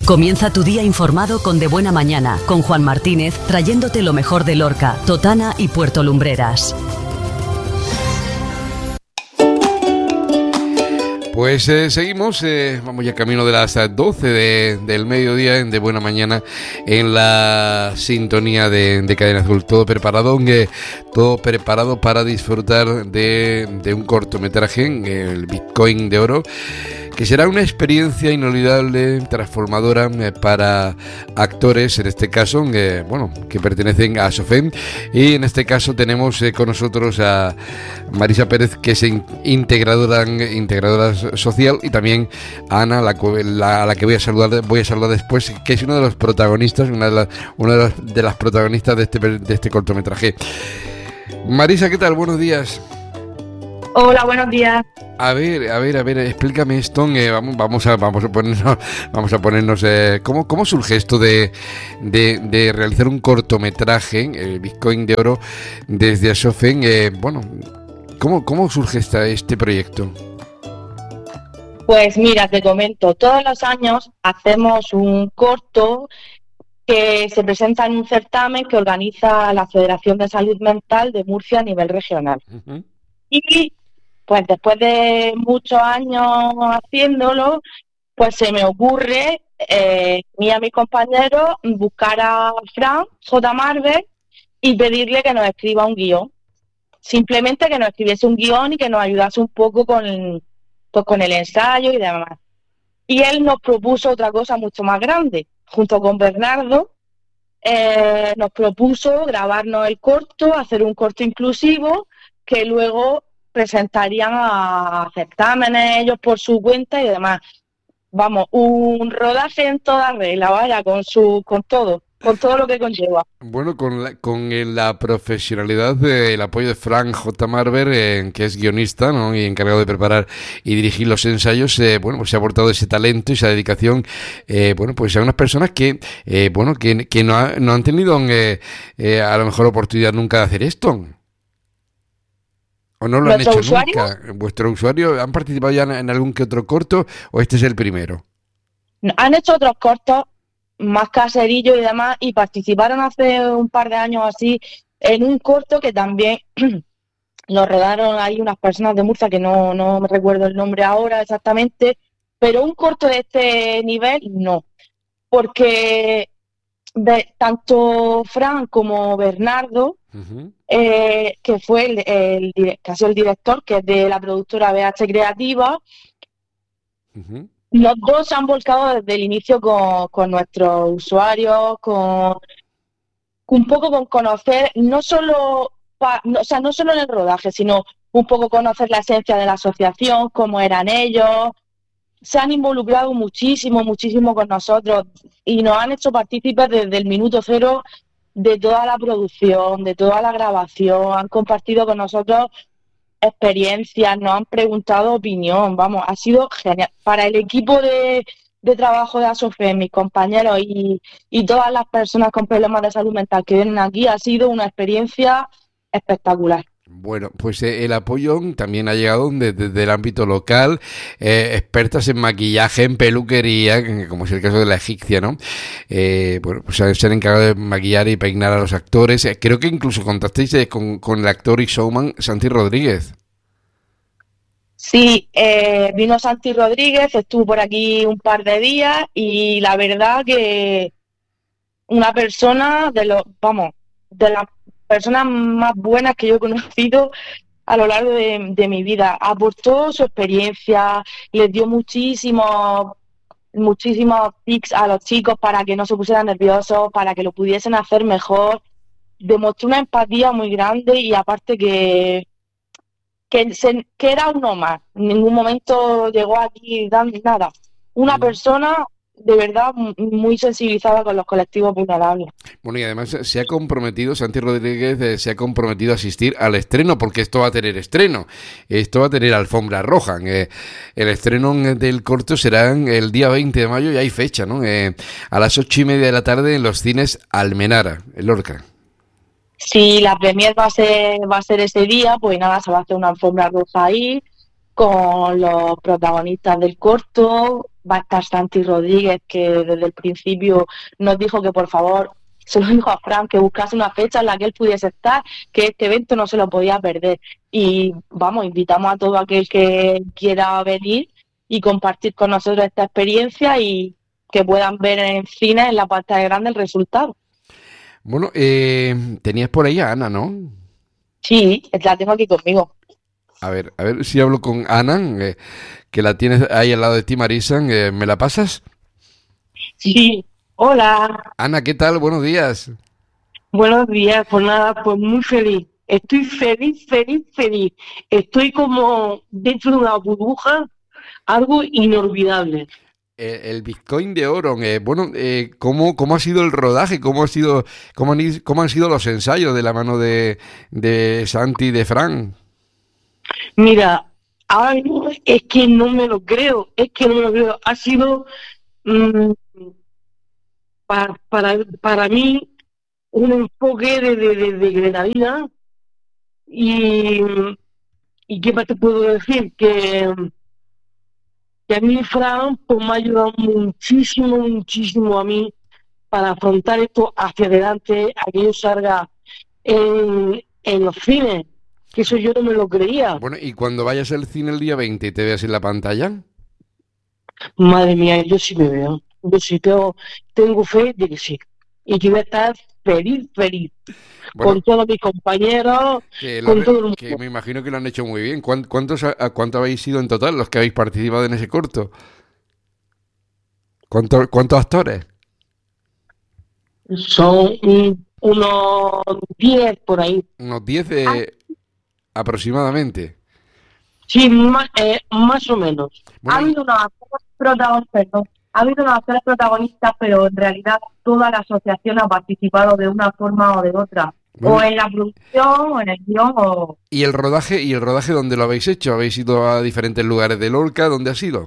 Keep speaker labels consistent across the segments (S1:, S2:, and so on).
S1: Comienza tu día informado con De Buena Mañana, con Juan Martínez, trayéndote lo mejor de Lorca, Totana y Puerto Lumbreras.
S2: Pues seguimos, vamos ya camino de las 12 del mediodía en De Buena Mañana en la sintonía de Cadena Azul. Todo preparado para disfrutar de un cortometraje, el Bitcoin de Oro, que será una experiencia inolvidable, transformadora para actores, en este caso, que pertenecen a SOFEM. Y en este caso tenemos con nosotros a Marisa Pérez, que es integradora social, y también a Ana, a la que voy a saludar después, que es uno de los protagonistas, una de las protagonistas de este cortometraje. Marisa, ¿qué tal? Buenos días.
S3: Hola, buenos días.
S2: A ver, explícame esto. Vamos a ponernos. ¿Cómo surge esto de realizar un cortometraje, el Bitcoin de Oro, desde Asofen? ¿Cómo surge este proyecto?
S3: Pues mira, te comento, todos los años hacemos un corto que se presenta en un certamen que organiza la Federación de Salud Mental de Murcia a nivel regional. Uh-huh. Y pues después de muchos años haciéndolo, pues se me ocurre, y a mis compañeros, buscar a Fran J. Marvel y pedirle que nos escriba un guión. Simplemente que nos escribiese un guión y que nos ayudase un poco con el ensayo y demás. Y él nos propuso otra cosa mucho más grande. Junto con Bernardo, nos propuso grabarnos el corto, hacer un corto inclusivo que luego presentarían a certámenes ellos por su cuenta y demás. Vamos, un rodaje en toda regla, vaya, con todo lo que conlleva.
S2: Bueno, con la profesionalidad del apoyo de Frank J. Marver, que es guionista, ¿no?, y encargado de preparar y dirigir los ensayos, pues se ha aportado ese talento y esa dedicación, pues a unas personas que no han tenido a lo mejor oportunidad nunca de hacer esto. ¿O no lo han hecho nunca? ¿Vuestros usuarios han participado ya en algún que otro corto o este es el primero?
S3: Han hecho otros cortos más caserillos y demás, y participaron hace un par de años así en un corto que también lo rodaron ahí unas personas de Murcia, que no me recuerdo el nombre ahora exactamente, pero un corto de este nivel no, porque tanto Fran como Bernardo, uh-huh, que fue que ha sido el director, que es de la productora BH Creativa, uh-huh, los dos se han volcado desde el inicio con nuestros usuarios, un poco con conocer, no solo en el rodaje, sino un poco conocer la esencia de la asociación, cómo eran ellos. Se han involucrado muchísimo con nosotros y nos han hecho partícipes desde el minuto cero de toda la producción, de toda la grabación. Han compartido con nosotros experiencias, nos han preguntado opinión. Vamos, ha sido genial. Para el equipo de trabajo de ASOFEM, mis compañeros y todas las personas con problemas de salud mental que vienen aquí, ha sido una experiencia espectacular.
S2: Bueno, pues el apoyo también ha llegado desde el ámbito local, expertas en maquillaje, en peluquería, como es el caso de la egipcia, ¿no? Pues se han encargado de maquillar y peinar a los actores. Creo que incluso contactéis con el actor y showman Santi Rodríguez.
S3: Sí, vino Santi Rodríguez, estuvo por aquí un par de días y la verdad que una persona de las personas más buenas que yo he conocido a lo largo de mi vida. Aportó su experiencia, les dio muchísimos tips a los chicos para que no se pusieran nerviosos, para que lo pudiesen hacer mejor. Demostró una empatía muy grande y aparte que era uno más. En ningún momento llegó aquí dando nada. Una persona de verdad muy sensibilizada con los colectivos vulnerables.
S2: Bueno, y además Santi Rodríguez se ha comprometido a asistir al estreno, porque esto va a tener estreno, esto va a tener alfombra roja. El estreno del corto será el día 20 de mayo, y hay fecha, ¿no? A las 8:30 de la tarde en los cines Almenara, en Lorca.
S3: Sí, la premier va a ser ese día, pues nada, se va a hacer una alfombra roja ahí, con los protagonistas del corto, va a estar Santi Rodríguez, que desde el principio nos dijo que por favor, se lo dijo a Fran, que buscase una fecha en la que él pudiese estar, que este evento no se lo podía perder. Y vamos, invitamos a todo aquel que quiera venir y compartir con nosotros esta experiencia y que puedan ver en cine, en la pantalla grande, el resultado.
S2: Bueno, tenías por ahí a Ana, ¿no?
S3: Sí, la tengo aquí conmigo.
S2: A ver si hablo con Ana, que la tienes ahí al lado de ti, Marisa. ¿Me la pasas?
S3: Sí, hola.
S2: Ana, ¿qué tal? Buenos días.
S4: Buenos días, pues nada, pues muy feliz. Estoy feliz, feliz, feliz. Estoy como dentro de una burbuja, algo inolvidable.
S2: El Bitcoin de oro. ¿Cómo ha sido el rodaje? ¿Cómo han sido los ensayos de la mano de Santi y de Fran?
S4: Mira, ahora mismo es que no me lo creo, es que no me lo creo. Ha sido mm, para mí un enfoque de adrenalina y, y ¿qué más te puedo decir? Que a mí Fran pues, me ha ayudado muchísimo, muchísimo a mí para afrontar esto hacia adelante, a que yo salga en los cines, que eso yo no me lo creía.
S2: Bueno, y cuando vayas al cine el día 20 y te veas en la pantalla.
S4: Madre mía, yo sí me veo, yo sí tengo fe de que sí, y que voy a estar feliz, feliz,
S2: Bueno,
S4: con todos mis compañeros,
S2: que,
S4: con todo el
S2: que
S4: mundo.
S2: me imagino que lo han hecho muy bien. ¿Cuántos habéis sido en total los que habéis participado en ese corto? ¿Cuántos actores?
S4: Son unos 10 por ahí.
S2: Unos 10
S3: Ah,
S2: aproximadamente.
S4: Sí, más o menos.
S3: ha
S2: Bueno,
S3: habido ha habido unos actores protagonistas, pero en realidad toda la asociación ha participado de una forma o de otra, o
S2: bueno,
S3: en la producción, o en el guión, o
S2: ¿y el rodaje dónde lo habéis hecho? ¿Habéis ido a diferentes lugares de Lorca? ¿Dónde ha sido?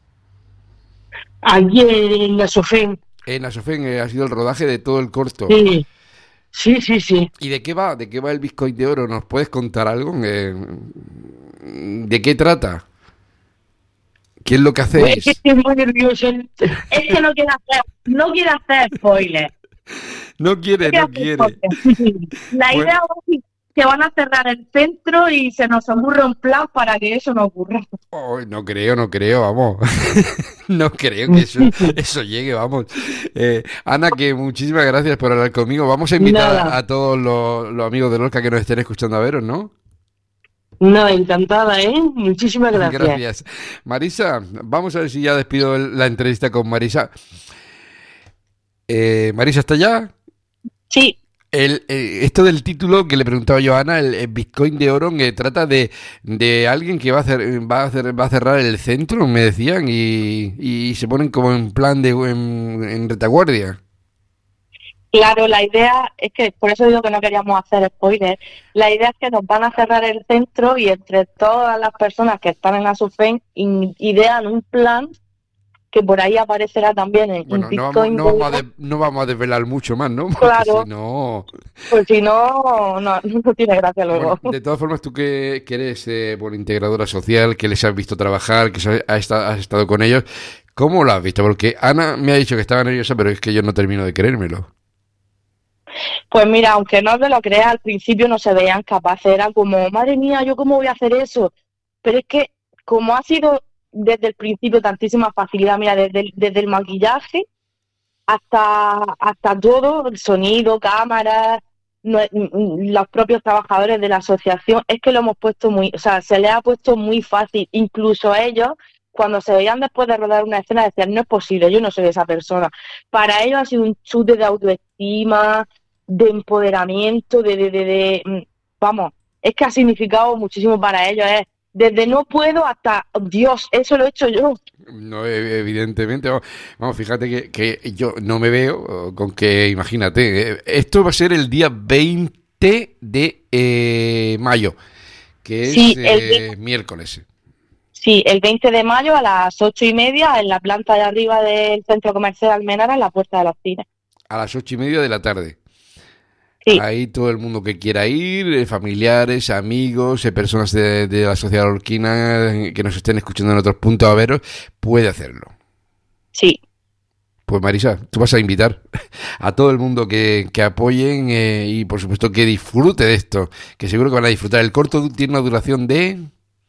S4: Allí en la Sofén.
S2: En Asofen ha sido el rodaje de todo el corto.
S4: Sí, sí, sí, sí.
S2: ¿Y de qué va? ¿De qué va el Bitcoin de oro? ¿Nos puedes contar algo? ¿De qué trata? ¿Qué es lo que
S4: Pues es que
S2: hacéis?
S4: estoy muy nervioso.
S3: es que no quiere hacer spoilers.
S2: No quiere,
S3: Quiere
S2: no
S3: hacer
S2: quiere.
S3: spoilers. La
S2: Bueno,
S3: idea es que van a cerrar el centro y se nos ocurre un plan para que eso no ocurra.
S2: no creo, vamos. No creo que eso llegue, vamos. Ana, que muchísimas gracias por hablar conmigo. Vamos a invitar
S4: Nada,
S2: a todos los amigos de Lorca que nos estén escuchando a veros, ¿no?
S4: nada, encantada, ¿eh? Muchísimas gracias.
S2: Gracias. Marisa, vamos a ver si ya despido la entrevista con Marisa. Marisa, ¿está ya?
S3: Sí,
S2: Esto del título que le preguntaba yo a Ana, el Bitcoin de oro, que trata de alguien que va a cerrar el centro, me decían, y se ponen como en plan en retaguardia.
S3: claro, la idea es que, por eso digo que no queríamos hacer spoilers, la idea es que nos van a cerrar el centro y entre todas las personas que están en la SUFEN idean un plan que por ahí aparecerá también en
S2: Bueno,
S3: Bitcoin.
S2: no vamos a desvelar mucho más, ¿no? Porque si
S3: Claro,
S2: no...
S3: pues si no, no tiene gracia
S2: Bueno,
S3: luego.
S2: de todas formas, tú que eres integradora social, que les has visto trabajar, que has estado con ellos, ¿cómo lo has visto? Porque Ana me ha dicho que estaba nerviosa, pero es que yo no termino de creérmelo.
S3: Pues mira, aunque no te lo creas, al principio no se veían capaces, era como, madre mía, ¿yo cómo voy a hacer eso? Pero es que como ha sido desde el principio tantísima facilidad, mira, desde el maquillaje hasta todo, el sonido, cámaras, los propios trabajadores de la asociación, es que lo hemos puesto o sea, se les ha puesto muy fácil, incluso a ellos, cuando se veían después de rodar una escena, decían, no es posible, yo no soy esa persona. Para ellos ha sido un chute de autoestima, de empoderamiento, vamos, es que ha significado muchísimo para ellos, desde no puedo hasta Dios, eso lo he hecho yo.
S2: No, evidentemente, vamos, fíjate que yo no me veo con que, imagínate, esto va a ser el día 20 de mayo, que es
S3: Sí,
S2: miércoles.
S3: sí, el 20 de mayo a las 8:30 en la planta de arriba del Centro Comercial Almenara, en la Puerta de los Cines.
S2: A las 8:30 de la tarde.
S3: Sí,
S2: Ahí todo el mundo que quiera ir, familiares, amigos, personas de la sociedad lorquina que nos estén escuchando en otros puntos a veros, puede hacerlo.
S3: Sí.
S2: Pues Marisa, tú vas a invitar a todo el mundo que apoyen y por supuesto que disfrute de esto, que seguro que van a disfrutar. El corto tiene una duración de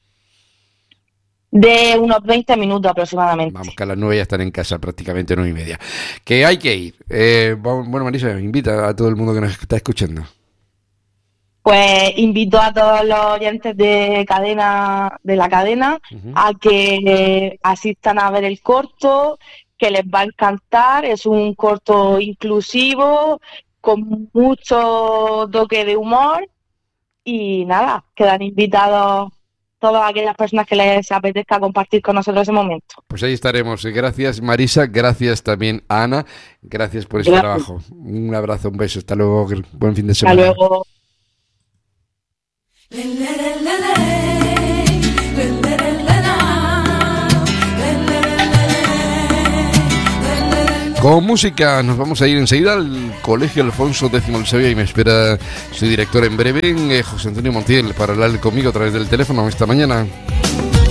S3: unos 20 minutos aproximadamente.
S2: Vamos, que a las 9 ya están en casa, prácticamente 9:30. Que hay que ir. Bueno, Marisa, invita a todo el mundo que nos está escuchando.
S3: Pues invito a todos los oyentes de la cadena a que asistan a ver el corto, que les va a encantar. Es un corto inclusivo, con mucho toque de humor, y nada, quedan invitados todas aquellas personas que les apetezca compartir con nosotros ese momento.
S2: Pues ahí estaremos. Gracias, Marisa. Gracias también a Ana. Gracias por ese trabajo. Un abrazo, un beso. Hasta luego. Buen fin de semana.
S3: Hasta luego.
S2: Con música nos vamos a ir enseguida al Colegio Alfonso X el Sabio y me espera su director en breve, José Antonio Montiel, para hablar conmigo a través del teléfono esta mañana.